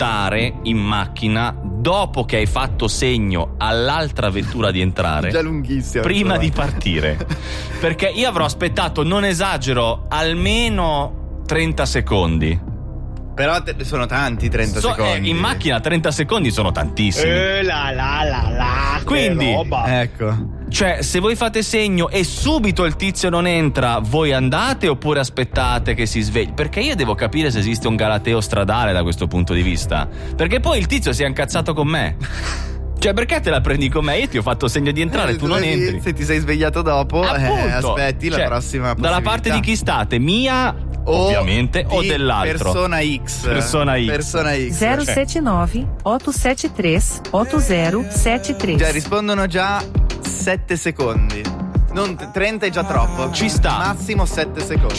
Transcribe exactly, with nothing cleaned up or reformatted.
aspettare in macchina dopo che hai fatto segno all'altra vettura di entrare. Già lunghissimo. Prima di partire. Perché io avrò aspettato, non esagero, almeno trenta secondi. Però te- sono tanti trenta So, secondi. Eh, in macchina trenta secondi sono tantissimi. Eh, la la la la. Quindi, roba. Ecco. Cioè, se voi fate segno e subito il tizio non entra, voi andate oppure aspettate che si svegli? Perché io devo capire se esiste un galateo stradale da questo punto di vista. Perché poi il tizio si è incazzato con me. Cioè, perché te la prendi con me? Io ti ho fatto segno di entrare, Eh, tu non vedi, entri. Se ti sei svegliato dopo, eh, Appunto. aspetti la Cioè, prossima possibilità. dalla parte di chi state? Mia, O ovviamente, o di dell'altro? Persona X. Persona X. Persona X. zero sette nove otto sette tre otto zero sette tre. Cioè, rispondono già sette secondi. Non trenta è già troppo. Ci sta. Massimo sette secondi.